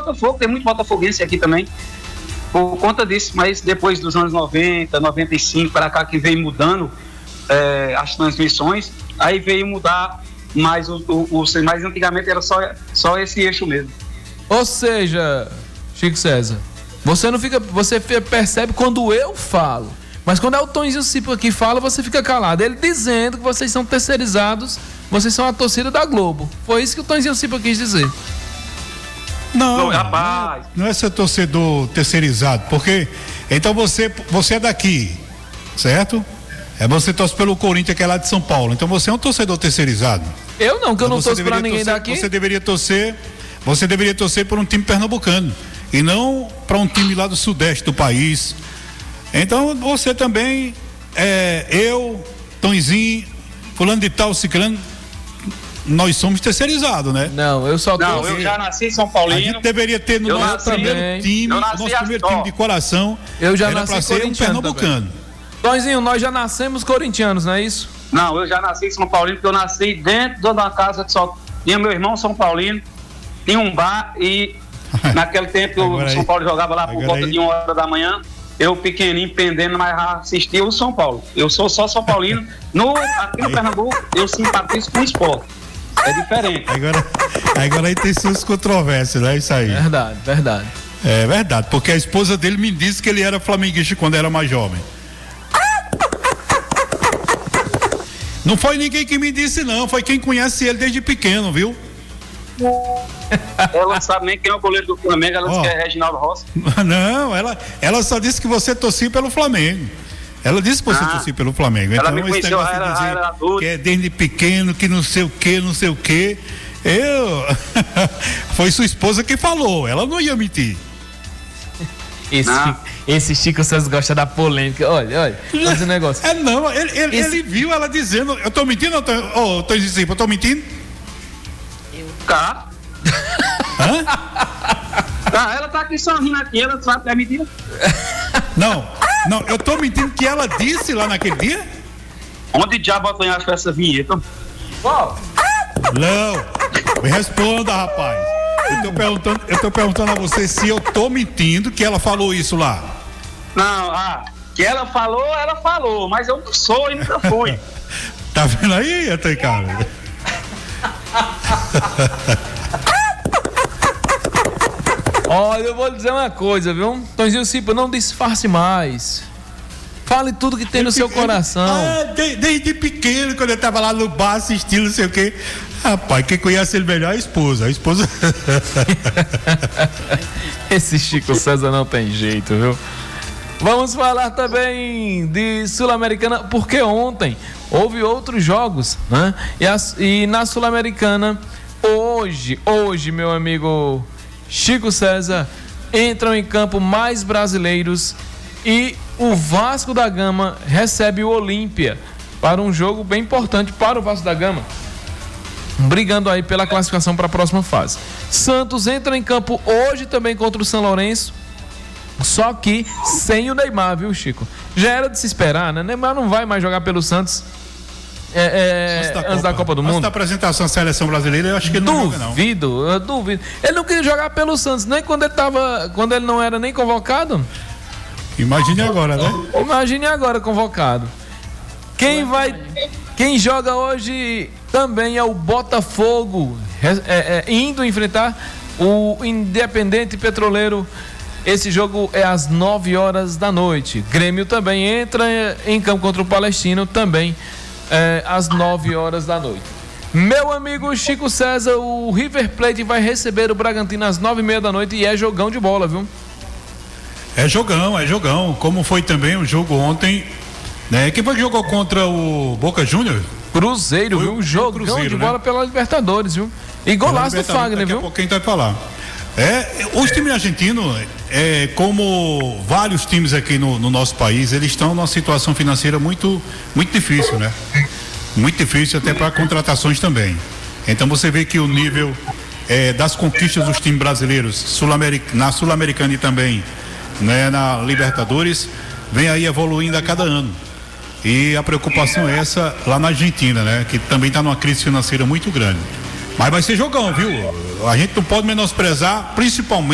Botafogo, tem muito botafoguense aqui também, por conta disso, mas depois dos anos 90, 95, para cá que veio mudando as transmissões, aí veio mudar mais mais antigamente era só esse eixo mesmo. Ou seja, Chico César, você percebe quando eu falo, mas quando é o Tonzinho Cipa que fala, você fica calado. Ele dizendo que vocês são terceirizados, vocês são a torcida da Globo. Foi isso que o Tonzinho Cipa quis dizer. Não, rapaz. Não é ser torcedor terceirizado, porque então você é daqui, certo? Você torce pelo Corinthians, que é lá de São Paulo. Então você é um torcedor terceirizado. Eu não, que eu não torço pra ninguém daqui. Você deveria torcer por um time pernambucano e não para um time lá do sudeste do país. Então você também, eu, Tonzinho, fulano de tal, ciclano, nós somos terceirizados, né? Não, eu só Não, eu já nasci em São Paulino. A gente deveria ter no nosso primeiro time, time de coração. Eu já era nasci pra ser um pernambucano. Tonzinho, nós já nascemos corintianos, não é isso? Não, eu já nasci em São Paulino, porque eu nasci dentro de uma casa que só tinha meu irmão São Paulino, tinha um bar e naquele tempo o São Paulo jogava lá por volta de 1h da manhã. Eu pequenininho, pendendo, mas assistia o São Paulo. Eu sou só São Paulino. Aqui no Pernambuco, eu simpatizo com o esporte. É diferente. Agora aí tem suas controvérsias, né? Isso aí. Verdade. É verdade, porque a esposa dele me disse que ele era flamenguista quando era mais jovem. Não foi ninguém que me disse, não. Foi quem conhece ele desde pequeno, viu? Ela não sabe nem quem é o goleiro do Flamengo, ela disse que é Reginaldo Rossi. Não, ela só disse que você torcia pelo Flamengo. Ela disse que você torcia pelo Flamengo. Ela então, me conheceu, era que é desde pequeno, que não sei o que. Foi sua esposa que falou, ela não ia mentir. Esse Chico César gosta da polêmica. Olha, esse negócio. Ele viu ela dizendo. Eu tô mentindo ou tô dizendo, eu tô mentindo? Tá. Hã? Tá, ela tá aqui só rindo aqui, ela sabe que é mentira. Não, eu tô mentindo que ela disse lá naquele dia? Onde diabo apanhaste essa vinheta? Não, me responda, rapaz. Eu tô perguntando a você se eu tô mentindo que ela falou isso lá. Não, que ela falou, mas eu não sou e nunca fui. Tá vendo aí, até cara? Olha, eu vou lhe dizer uma coisa, viu? Tonzinho Cipa, não disfarce mais. Fale tudo que tem no seu coração. Desde pequeno, quando eu tava lá no bar assistindo, não sei o quê. Rapaz, quem conhece ele melhor é a esposa. Esse Chico César não tem jeito, viu? Vamos falar também de Sul-Americana, porque ontem houve outros jogos, né? E na Sul-Americana, hoje, meu amigo Chico César, entram em campo mais brasileiros e o Vasco da Gama recebe o Olímpia para um jogo bem importante para o Vasco da Gama, brigando aí pela classificação para a próxima fase. Santos entra em campo hoje também contra o São Lourenço, só que sem o Neymar, viu, Chico? Já era de se esperar, né? Neymar não vai mais jogar pelo Santos antes da Copa do Mundo. Antes da apresentação da seleção brasileira, eu acho que ele não joga, não. Eu duvido. Ele não queria jogar pelo Santos, nem quando ele não era nem convocado. Imagine agora, né? Imagine agora convocado. Quem joga hoje também é o Botafogo, indo enfrentar o Independente Petroleiro. Esse jogo é às 9h da noite. Grêmio também entra em campo contra o Palestino, também às 9h da noite. Meu amigo Chico César, o River Plate vai receber o Bragantino às 9h30 da noite e é jogão de bola, viu? É jogão. Como foi também o jogo ontem, né? Quem foi que jogou contra o Boca Juniors? Cruzeiro, viu? Jogão de bola pela Libertadores, viu? E golaço do Fagner, viu? Daqui a pouco quem vai falar. Os times argentinos, como vários times aqui no nosso país, eles estão numa situação financeira muito, muito difícil, né? Muito difícil até para contratações também. Então você vê que o nível das conquistas dos times brasileiros na Sul-Americana e também, né, na Libertadores, vem aí evoluindo a cada ano. E a preocupação é essa lá na Argentina, né? Que também está numa crise financeira muito grande. Mas vai ser jogão, viu? A gente não pode menosprezar, principalmente